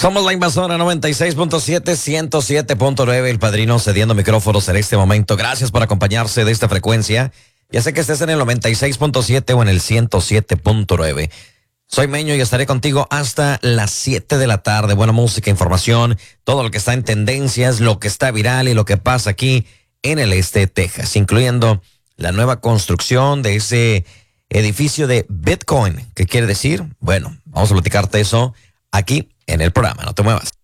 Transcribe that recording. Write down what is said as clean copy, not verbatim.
Somos la Invasora 96.7, 107.9, el padrino cediendo micrófonos en este momento. Gracias por acompañarse de esta frecuencia. Ya sé que estés en el 96.7 o en el 107.9. Soy Meño y estaré contigo hasta las 7 de la tarde. Buena música, información, todo lo que está en tendencias, lo que está viral y lo que pasa aquí en el este de Texas, incluyendo la nueva construcción de ese edificio de Bitcoin. ¿Qué quiere decir? Bueno, vamos a platicarte eso aquí en el programa. No te muevas.